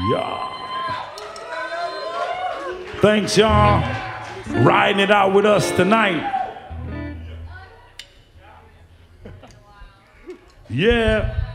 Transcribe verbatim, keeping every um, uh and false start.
Yeah. Thanks, y'all. Riding it out with us tonight. Yeah.